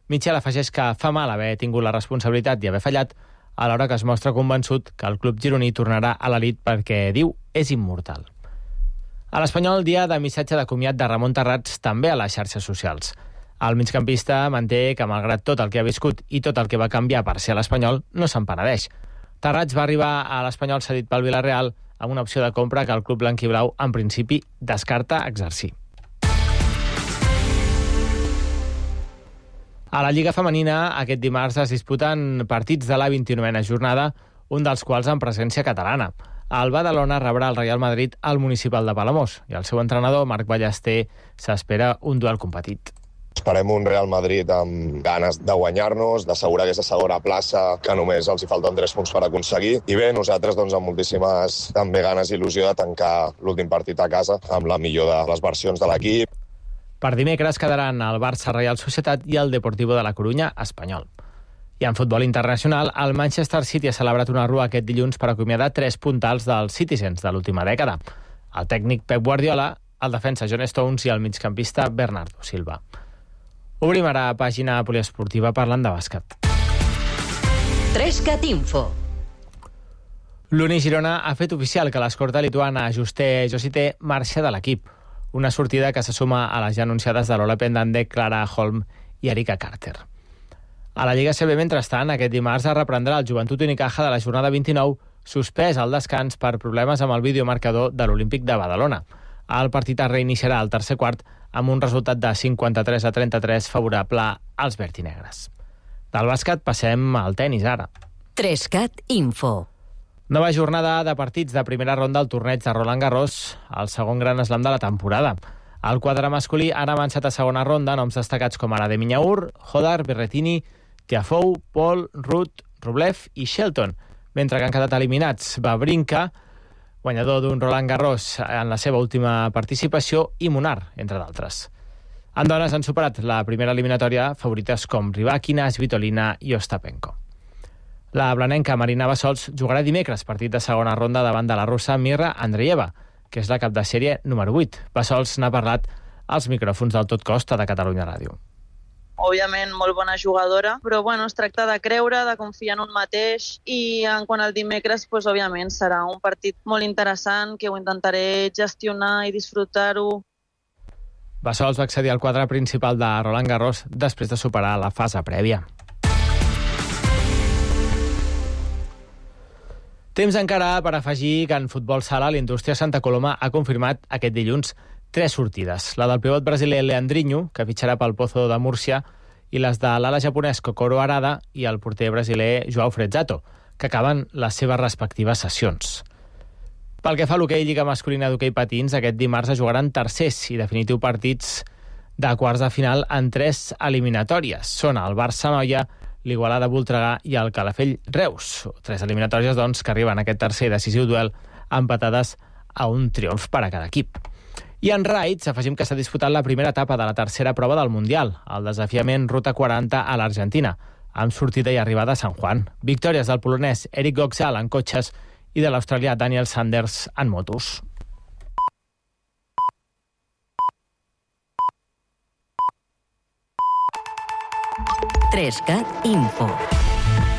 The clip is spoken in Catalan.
Mitchell afegeix que fa mal haver tingut la responsabilitat i haver fallat, alhora que es mostra convençut que el club gironí tornarà a l'elit perquè, diu, és immortal. A l'Espanyol, dia de missatge de comiat de Ramon Terrats també a les xarxes socials. El migcampista manté que, malgrat tot el que ha viscut i tot el que va canviar per ser a l'Espanyol, no se'n penedeix. Terrats va arribar a l'Espanyol cedit pel Villarreal amb una opció de compra que el club blanquiblau, en principi, descarta exercir. A la Lliga Femenina, aquest dimarts es disputen partits de la 29a jornada, un dels quals en presència catalana. El Badalona rebrà el Real Madrid al Municipal de Palamós i el seu entrenador, Marc Ballester, s'espera un duel competit. Esperem un Real Madrid amb ganes de guanyar-nos, d'assegurar aquesta segona plaça, que només els hi falten 3 punts per aconseguir. I bé, nosaltres amb moltíssimes també ganes i il·lusió de tancar l'últim partit a casa amb la millor de les versions de l'equip. Per dimecres quedaran el Barça Reial Societat i el Deportivo de la Corunya Espanyol. I en futbol internacional, el Manchester City ha celebrat una rua aquest dilluns per acomiadar 3 puntals dels Citizens de l'última dècada. El tècnic Pep Guardiola, el defensa John Stones i el migcampista Bernardo Silva. Obrim ara pàgina poliesportiva parlant de bàsquet. 3cat Info. L'Uni Girona ha fet oficial que l'escorta lituana Juste Josite marxa de l'equip. Una sortida que se suma a les ja anunciades de Lola Pendande, Clara Holm i Erika Carter. A la Lliga CB, mentrestant, aquest dimarts es reprendrà el Joventut Unicaja de la jornada 29, suspès al descans per problemes amb el videomarcador de l'Olímpic de Badalona. El partit es reiniciarà al tercer quart amb un resultat de 53-33 favorable als vertinegres. Del bàsquet passem al tenis ara. 3cat Info. Nova jornada de partits de primera ronda al torneig de Roland Garros, el segon gran slam de la temporada. El quadre masculí ha avançat a segona ronda, noms destacats com ara de Minyaur, Hodar, Berrettini, Tiafoe, Paul, Ruud, Rublev i Shelton, mentre que han quedat eliminats Wawrinka, guanyador d'un Roland Garros en la seva última participació, i Munar, entre d'altres. En dones han superat la primera eliminatòria favorites com Rybakina, Svitolina i Ostapenko. La blanenca Marina Bassols jugarà dimecres partit de segona ronda davant de la russa Mirra Andreeva, que és la cap de sèrie número 8. Bassols n'ha parlat als micròfons del Tot Costa de Catalunya Ràdio. Òbviament, molt bona jugadora, però bueno, es tracta de creure, de confiar en un mateix i en quant al dimecres, òbviament, serà un partit molt interessant que ho intentaré gestionar i disfrutar-ho. Bassols va accedir al quadre principal de Roland Garros després de superar la fase prèvia. Temps encara per afegir que en futbol sala l'Indústria Santa Coloma ha confirmat aquest dilluns 3 sortides. La del pivot brasiler Leandrinho, que fitxarà pel Pozo de Múrcia, i les de l'ala japonès Kokoro Arada i el porter brasiler Joao Frezzato, que acaben les seves respectives sessions. Pel que fa a l'hoquei Lliga Masculina d'Hoquei Patins, aquest dimarts es jugaran tercers i definitiu partits de quarts de final en 3 eliminatòries. Són el Barça-Noia, l'Igualada Voltregà i el Calafell Reus. 3 eliminatòries, doncs, que arriben a aquest tercer i decisiu duel empatades a un triomf per a cada equip. I en raids afegim que s'ha disputat la primera etapa de la tercera prova del Mundial, el desafiament Ruta 40 a l'Argentina, amb sortida i arribada a San Juan. Victòries del polonès Eric Goxal en cotxes i de l'australià Daniel Sanders en motos. Trescat Info.